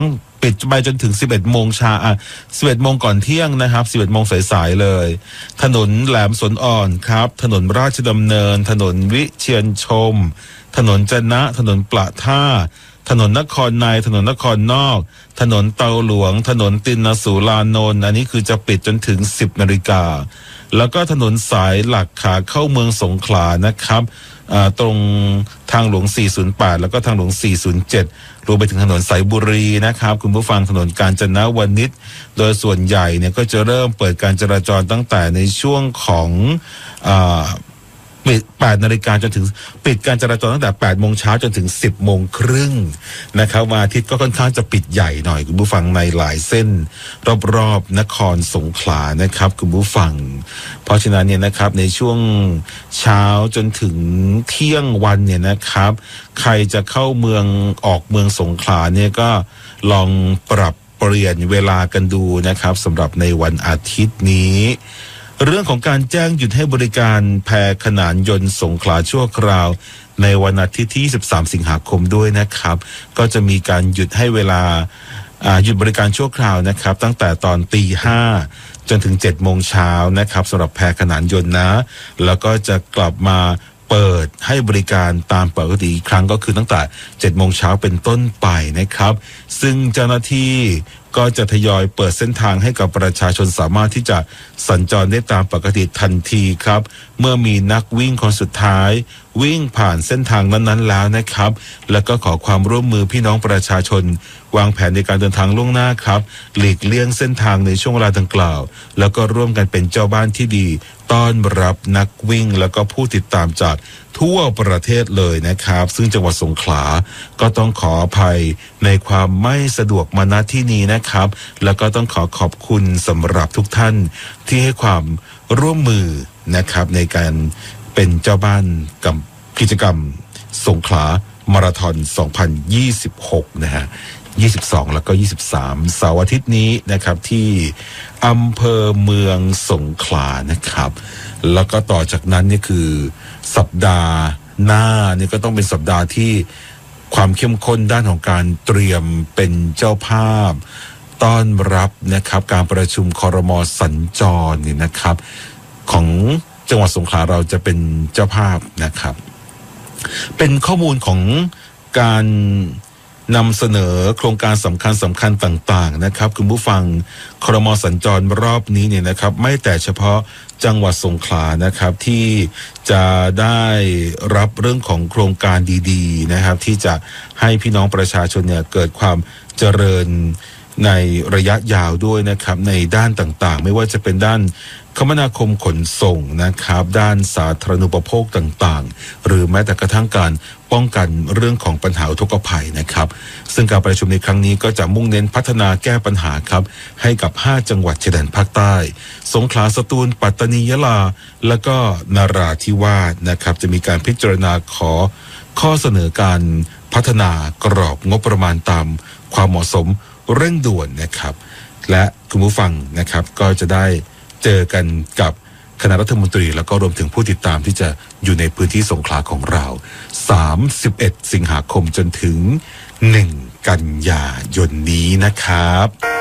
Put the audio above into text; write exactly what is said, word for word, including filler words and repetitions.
ปิดไปจนถึงสิบเอ็ดโมงเช้าอ่ะสิบเอ็ดโมงก่อนเที่ยงนะครับสิบเอ็ดโมงสายๆเลยถนนแหลมสวนอ่อนครับถนนราชดำเนินถนนวิเชียรชมถนนจนะถนนปละท่าถนนนครในถนนนครนอกถนนเตาหลวงถนนตินสุรานนท์อันนี้คือจะปิดจนถึงสิบนาฬิกาแล้วก็ถนนสายหลักขาเข้าเมืองสงขลานะครับตรงทางหลวงสี่ศูนย์แปดแล้วก็ทางหลวงสี่ศูนย์เจ็ดรวมไปถึงถนนสายบุรีนะครับคุณผู้ฟังถนนกาญจนวนิชโดยส่วนใหญ่เนี่ยก็จะเริ่มเปิดการจราจรตั้งแต่ในช่วงของอ่าปิดแปดนาฬิกาจนถึงปิดการจราจรตั้งแต่แปดโมงเช้าจนถึงสิบโมงครึ่งนะครับวันอาทิตย์ก็ค่อนข้างจะปิดใหญ่หน่อยคุณผู้ฟังในหลายเส้นรอบๆนครสงขลานะครับคุณผู้ฟังเพราะฉะนั้นเนี่ยนะครับในช่วงเช้าจนถึงเที่ยงวันเนี่ยนะครับใครจะเข้าเมืองออกเมืองสงขลาเนี่ยก็ลองปรับเปลี่ยนเวลากันดูนะครับสำหรับในวันอาทิตย์นี้เรื่องของการแจ้งหยุดให้บริการแพขนานยนต์สงขลาชั่วคราวในวันอาทิตย์ที่ยี่สิบสามสิงหาคมด้วยนะครับก็จะมีการหยุดให้เวลาหยุดบริการชั่วคราวนะครับตั้งแต่ตอนตีห้าจนถึงเจ็ดโมงเช้านะครับสำหรับแพขนานยนต์นะแล้วก็จะกลับมาเปิดให้บริการตามปกติอีกครั้งก็คือตั้งแต่เจ็ดโมงเช้าเป็นต้นไปนะครับซึ่งเจ้าหน้าที่ก็จะทยอยเปิดเส้นทางให้กับประชาชนสามารถที่จะสัญจรได้ตามปกติทันทีครับเมื่อมีนักวิ่งคนสุดท้ายวิ่งผ่านเส้นทางนั้นๆแล้วนะครับแล้วก็ขอความร่วมมือพี่น้องประชาชนวางแผนในการเดินทางล่วงหน้าครับหลีกเลี่ยงเส้นทางในช่วงเวลาดังกล่าวแล้วก็ร่วมกันเป็นเจ้าบ้านที่ดีต้อนรับนักวิ่งแล้วก็ผู้ติดตามจากทั่วประเทศเลยนะครับซึ่งจังหวัดสงขลาก็ต้องขออภัยในความไม่สะดวกมาณที่นี้นะครับแล้วก็ต้องขอขอบคุณสำหรับทุกท่านที่ให้ความร่วมมือนะครับในการเป็นเจ้าบ้านกับกิจกรรมสงขลามาราธอนสองพันยี่สิบหกนะฮะยี่สิบสองแล้วก็ยี่สิบสามเสาร์อาทิตย์นี้นะครับที่อำเภอเมืองสงขลานะครับแล้วก็ต่อจากนั้นนี่คือสัปดาห์หน้านี่ก็ต้องเป็นสัปดาห์ที่ความเข้มข้นด้านของการเตรียมเป็นเจ้าภาพต้อนรับนะครับการประชุมครม.สัญจรนี่นะครับของจังหวัดสงขลาเราจะเป็นเจ้าภาพนะครับเป็นข้อมูลของการนำเสนอโครงการสำคัญสำคัญต่างๆนะครับคุณผู้ฟังครม.สัญจรรอบนี้เนี่ยนะครับไม่แต่เฉพาะจังหวัดสงขลานะครับที่จะได้รับเรื่องของโครงการดีๆนะครับที่จะให้พี่น้องประชาชนเนี่ยเกิดความเจริญในระยะยาวด้วยนะครับในด้านต่างๆไม่ว่าจะเป็นด้านคมนาคมขนส่งนะครับด้านสาธารณูปโภคต่างๆหรือแม้แต่กระทั่งการป้องกันเรื่องของปัญหาอุทกภัยนะครับซึ่งการประชุมในครั้งนี้ก็จะมุ่งเน้นพัฒนาแก้ปัญหาครับให้กับห้าจังหวัดชายแดนภาคใต้สงขลาสตูลปัตตานียะลาและก็นราธิวาสนะครับจะมีการพิจารณาขอข้อเสนอการพัฒนากรอบงบประมาณตามความเหมาะสมเร่งด่วนนะครับและคุณผู้ฟังนะครับก็จะได้เจอกันกับคณะรัฐมนตรีแล้วก็รวมถึงผู้ติดตามที่จะอยู่ในพื้นที่สงขลาของเราสามสิบเอ็ดสิงหาคมจนถึงหนึ่งกันยายนนี้นะครับ